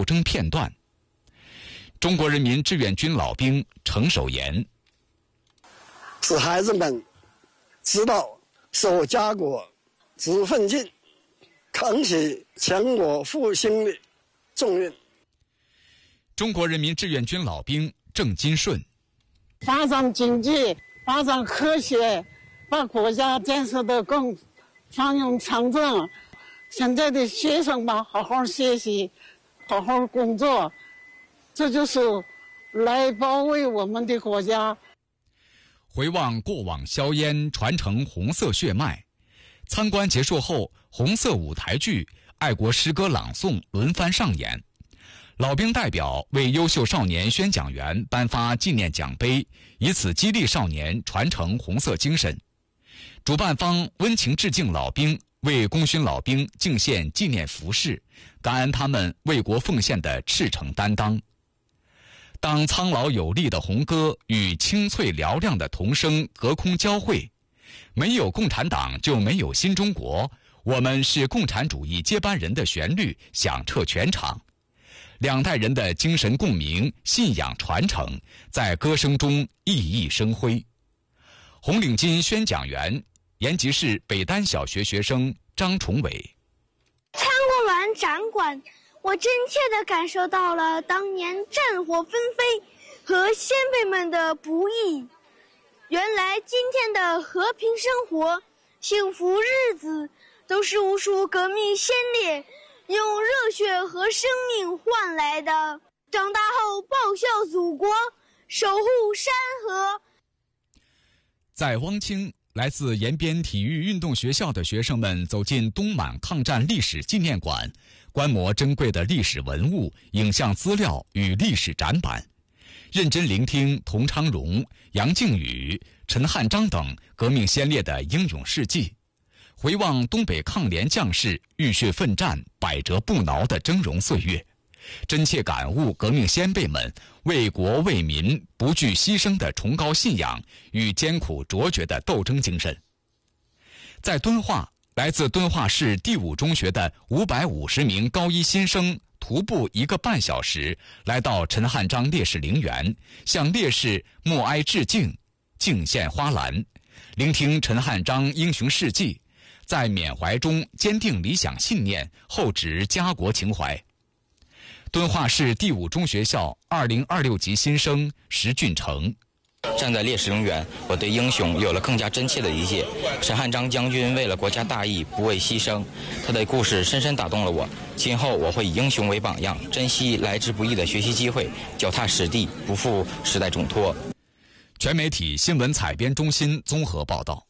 征片段。中国人民志愿军老兵程守言： 使孩子们知道守家国、知奋进，扛起强国复兴的重任。 中国人民志愿军老兵郑金顺： 发展经济，发展科学，把国家建设得更繁荣昌盛。现在的学生吧，好好学习，好好工作，这就是来保卫我们的国家。 回望过往硝烟，传承红色血脉。参观结束后，红色舞台剧、爱国诗歌朗诵轮番上演。老兵代表为优秀少年宣讲员颁发纪念奖杯，以此激励少年传承红色精神。主办方温情致敬老兵，为功勋老兵敬献纪念服饰，感恩他们为国奉献的赤诚担当。当苍老有力的红歌与清脆嘹亮的童声隔空交汇，没有共产党就没有新中国，我们是共产主义接班人的旋律响彻全场。两代人的精神共鸣、信仰传承，在歌声中熠熠生辉。红领巾宣讲员，延吉市北丹小学学生张崇伟。 参观完展馆，我真切地感受到了当年战火纷飞和先辈们的不易。原来今天的和平生活、幸福日子，都是无数革命先烈用热血和生命换来的。长大后报效祖国，守护山河。 在汪清，来自延边体育运动学校的学生们走进东满抗战历史纪念馆，观摩珍贵的历史文物、影像资料与历史展板，认真聆听童昌荣、杨靖宇、陈汉章等革命先烈的英勇事迹，回望东北抗联将士浴血奋战、百折不挠的峥嵘岁月，真切感悟革命先辈们为国为民不惧牺牲的崇高信仰与艰苦卓绝的斗争精神。在敦化，来自敦化市第五中学的550名高一新生徒步1个半小时，来到陈汉章烈士陵园，向烈士默哀致敬，敬献花篮，聆听陈汉章英雄事迹，在缅怀中坚定理想信念，厚植家国情怀。敦化市第五中学校2026级新生石俊成。 站在烈士陵园，我对英雄有了更加真切的理解。陈汉章将军为了国家大义不畏牺牲，他的故事深深打动了我。今后我会以英雄为榜样，珍惜来之不易的学习机会，脚踏实地，不负时代重托。 全媒体新闻采编中心综合报道。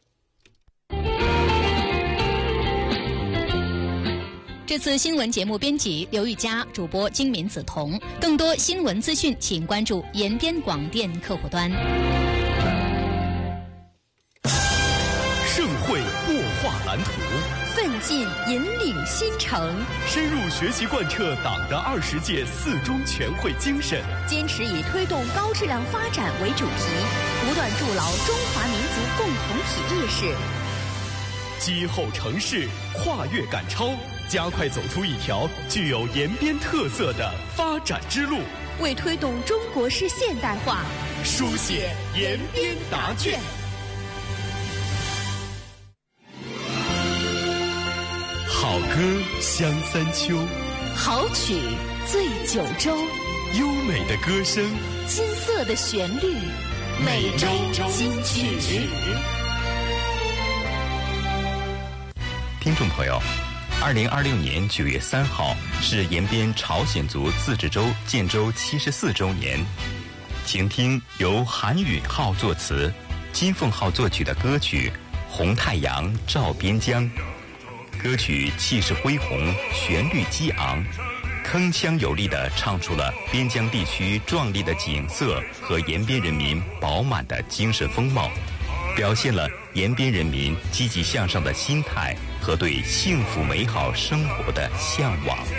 这次新闻节目编辑刘玉佳，主播金敏、梓潼。更多新闻资讯，请关注延边广电客户端。 盛会擘画蓝图， 奋进引领新城， 深入学习贯彻党的20届4中全会精神， 坚持以推动高质量发展为主题，不断筑牢中华民族共同体意识， 击后成市，跨越赶超，加快走出一条具有延边特色的发展之路， 为推动中国式现代化书写延边答卷。好歌香三秋， 好曲醉九州， 优美的歌声， 金色的旋律，每周金曲。 听众朋友，2026年9月3号是延边朝鲜族自治州建州74周年，请听由韩允浩作词、金凤浩作曲的歌曲《红太阳照边疆》。歌曲气势恢宏，旋律激昂，铿锵有力地唱出了边疆地区壮丽的景色和延边人民饱满的精神风貌，表现了延边人民积极向上的心态和对幸福美好生活的向往。